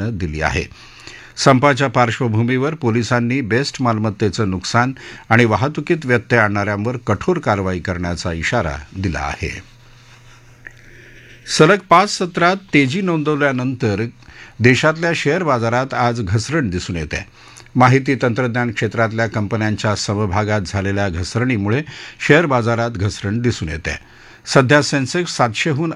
न्यायालयानं दिली आहे. संपाच्या पार्श्वभूमीवर पोलिसांनी बेस्ट मालमत्तेचं नुकसान आणि वाहतुकीत व्यत्यय आणणाऱ्यांवर कठोर कारवाई करण्याचा इशारा दिला आहे. सलग 5 सत्रात तेजी नोंदवल्यानंतर देशातल्या शेअर बाजारात आज घसरण दिसून येते. माहिती तंत्रज्ञान क्षेत्रातल्या कंपन्यांच्या समभागात झालेल्या घसरणीमुळे शेअर बाजारात घसरण दिसून येते. सध्या सेन्सेक्स 700हून